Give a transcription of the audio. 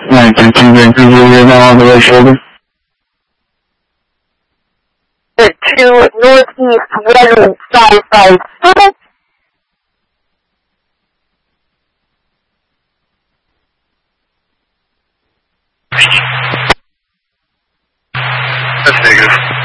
all the way shoulder. To northeast 155. That's negative.